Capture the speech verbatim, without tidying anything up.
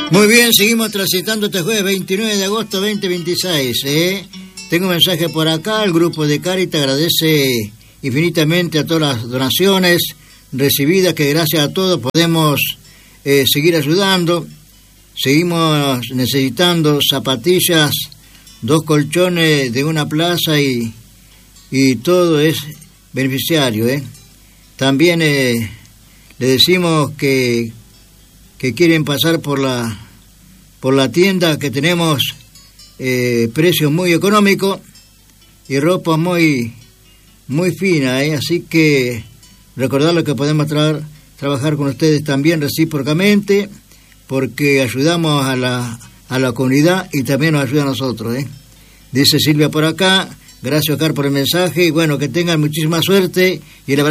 Muy bien, seguimos transitando este jueves veintinueve de agosto veinte veintiséis. ¿eh? Tengo un mensaje por acá. El grupo de Cáritas agradece infinitamente a todas las donaciones recibidas, que gracias a todos podemos eh, seguir ayudando. Seguimos necesitando zapatillas, dos colchones de una plaza y, y todo es beneficiario. ¿eh? También eh, le decimos que, que quieren pasar por la, por la tienda, que tenemos eh, precios muy económicos y ropa muy, muy fina. ¿eh? Así que recordarles que podemos tra- trabajar con ustedes también recíprocamente, porque ayudamos a la, a la comunidad y también nos ayuda a nosotros. ¿eh? Dice Silvia por acá, gracias Oscar por el mensaje, y bueno, que tengan muchísima suerte y el abrazo.